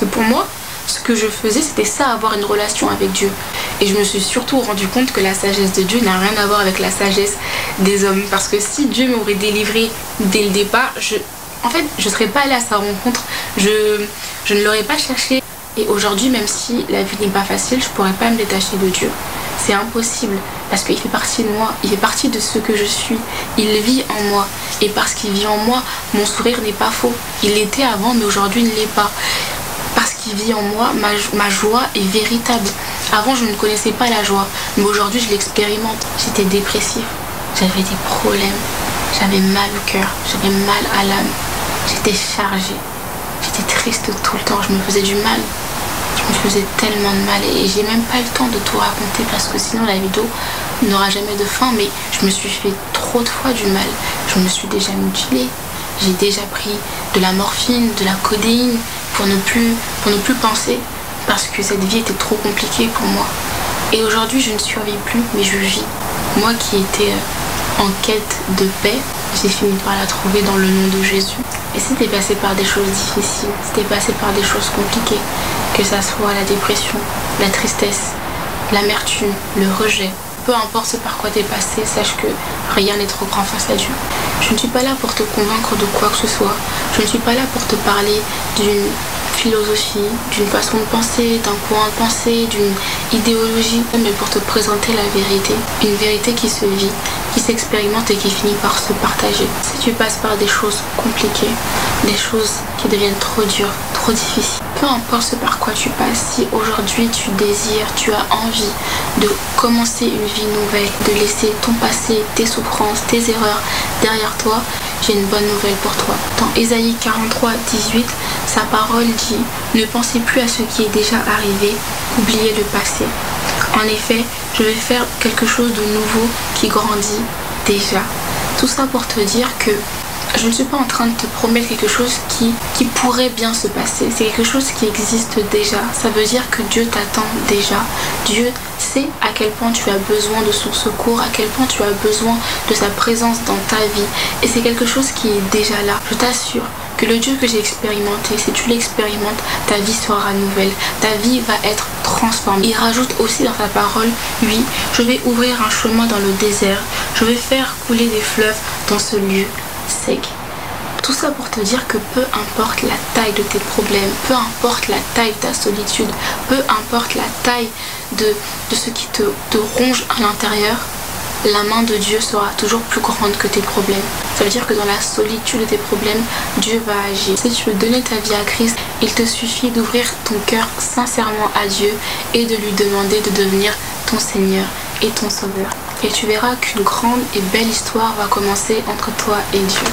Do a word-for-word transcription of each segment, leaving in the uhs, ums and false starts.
que pour moi, ce que je faisais, c'était ça, avoir une relation avec Dieu. Et je me suis surtout rendu compte que la sagesse de Dieu n'a rien à voir avec la sagesse des hommes. Parce que si Dieu m'aurait délivré dès le départ, je, en fait, je ne serais pas allée à sa rencontre. Je, je ne l'aurais pas cherché. Et aujourd'hui, même si la vie n'est pas facile, je ne pourrais pas me détacher de Dieu. C'est impossible, parce qu'il fait partie de moi, il fait partie de ce que je suis. Il vit en moi. Et parce qu'il vit en moi, mon sourire n'est pas faux. Il l'était avant, mais aujourd'hui, il ne l'est pas. Parce qu'il vit en moi, ma, ma joie est véritable. Avant, je ne connaissais pas la joie, mais aujourd'hui, je l'expérimente. J'étais dépressive, j'avais des problèmes, j'avais mal au cœur, j'avais mal à l'âme. J'étais chargée, j'étais triste tout le temps, je me faisais du mal. Je me faisais tellement de mal et j'ai même pas le temps de tout raconter parce que sinon la vidéo n'aura jamais de fin. Mais je me suis fait trop de fois du mal. Je me suis déjà mutilée. J'ai déjà pris de la morphine, de la codéine pour ne plus, pour ne plus penser parce que cette vie était trop compliquée pour moi. Et aujourd'hui je ne survis plus mais je vis. Moi qui étais en quête de paix, j'ai fini par la trouver dans le nom de Jésus. Et c'était passé par des choses difficiles, c'était passé par des choses compliquées, que ça soit la dépression, la tristesse, l'amertume, le rejet. Peu importe ce par quoi t'es passé, sache que rien n'est trop grand face à Dieu. Je ne suis pas là pour te convaincre de quoi que ce soit. Je ne suis pas là pour te parler d'une philosophie, d'une façon de penser, d'un courant de pensée, d'une idéologie, mais pour te présenter la vérité. Une vérité qui se vit, qui s'expérimente et qui finit par se partager. Si tu passes par des choses compliquées, des choses qui deviennent trop dures, trop difficiles, peu importe ce par quoi tu passes, si aujourd'hui tu désires, tu as envie de commencer une vie nouvelle, de laisser ton passé, tes souffrances, tes erreurs derrière toi, j'ai une bonne nouvelle pour toi. Dans Ésaïe quarante-trois, dix-huit, sa parole dit « Ne pensez plus à ce qui est déjà arrivé, oubliez le passé. En effet, je vais faire quelque chose de nouveau qui grandit déjà. » Tout ça pour te dire que je ne suis pas en train de te promettre quelque chose qui, qui pourrait bien se passer. C'est quelque chose qui existe déjà. Ça veut dire que Dieu t'attend déjà. Dieu sait à quel point tu as besoin de son secours, à quel point tu as besoin de sa présence dans ta vie. Et c'est quelque chose qui est déjà là. Je t'assure que le Dieu que j'ai expérimenté, si tu l'expérimentes, ta vie sera nouvelle. Ta vie va être transformée. Il rajoute aussi dans sa parole, oui, je vais ouvrir un chemin dans le désert. Je vais faire couler des fleuves dans ce lieu sec. Tout ça pour te dire que peu importe la taille de tes problèmes, peu importe la taille de ta solitude, peu importe la taille de, de ce qui te, te ronge à l'intérieur, la main de Dieu sera toujours plus grande que tes problèmes. Ça veut dire que dans la solitude de tes problèmes, Dieu va agir. Si tu veux donner ta vie à Christ, il te suffit d'ouvrir ton cœur sincèrement à Dieu et de lui demander de devenir ton Seigneur et ton Sauveur. Et tu verras qu'une grande et belle histoire va commencer entre toi et Dieu.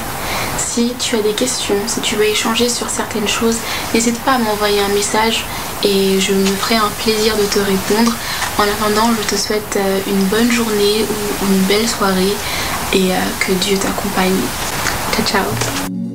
Si tu as des questions, si tu veux échanger sur certaines choses, n'hésite pas à m'envoyer un message et je me ferai un plaisir de te répondre. En attendant, je te souhaite une bonne journée ou une belle soirée et que Dieu t'accompagne. Ciao, ciao.